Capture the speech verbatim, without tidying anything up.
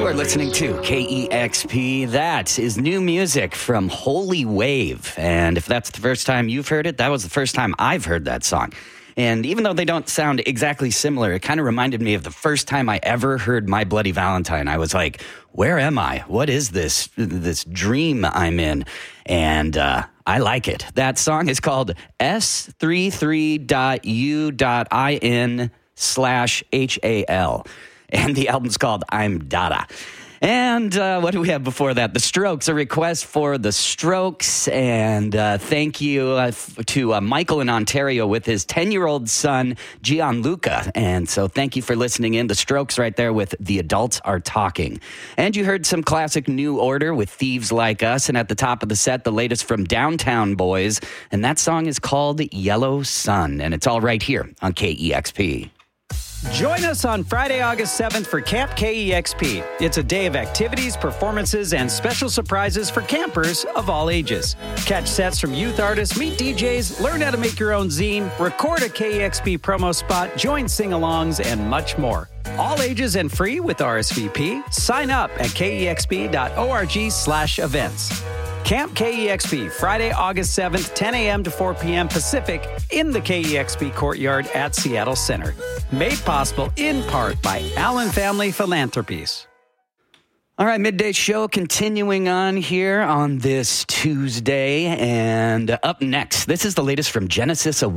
are listening to K E X P. That is new music from Holy Wave. And if that's the first time you've heard it, that was the first time I've heard that song. And even though they don't sound exactly similar, it kind of reminded me of the first time I ever heard My Bloody Valentine. I was like, where am I? What is this, this dream I'm in? And uh, I like it. That song is called S thirty-three dot U dot I N slash H A L. And the album's called I'm Dada. And uh, what do we have before that? The Strokes, a request for The Strokes. And uh, thank you uh, f- to uh, Michael in Ontario with his ten-year-old son, Gianluca. And so thank you for listening in. The Strokes right there with The Adults Are Talking. And you heard some classic New Order with Thieves Like Us. And at the top of the set, the latest from Downtown Boys. And that song is called Yellow Sun. And it's all right here on K E X P. Join us on Friday, August seventh for Camp K E X P. It's a day of activities, performances, and special surprises for campers of all ages. Catch sets from youth artists, meet D Js, learn how to make your own zine, record a K E X P promo spot, join sing-alongs, and much more. All ages and free with R S V P. Sign up at kexp.org slash events. Camp K E X P, Friday, August seventh, ten a.m. to four p.m. Pacific in the K E X P Courtyard at Seattle Center. Made possible in part by Allen Family Philanthropies. All right, Midday Show continuing on here on this Tuesday. And up next, this is the latest from Genesis